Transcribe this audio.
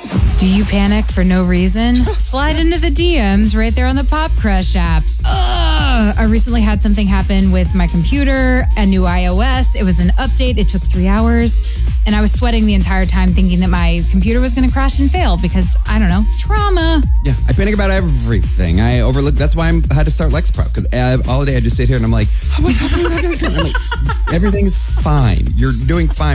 Do you panic for no reason? Slide into the DMs right there on the Pop Crush app. Ugh! I recently had something happen with my computer, a new iOS. It was an update. It took 3 hours. And I was sweating the entire time thinking that my computer was going to crash and fail because, I don't know, trauma. Yeah, I panic about everything. I overlook. That's why I had to start Lexapro, because all day I just sit here and I'm like, what's happening? I'm like, everything's fine. You're doing fine.